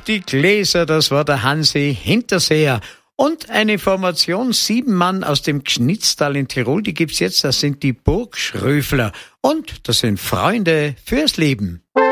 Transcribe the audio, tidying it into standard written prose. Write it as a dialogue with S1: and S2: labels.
S1: die Gläser, das war der Hansi Hinterseher. Und eine Formation, 7 Mann aus dem Gschnitztal in Tirol, die gibt's jetzt, das sind die Burgschröfler. Und das sind Freunde fürs Leben.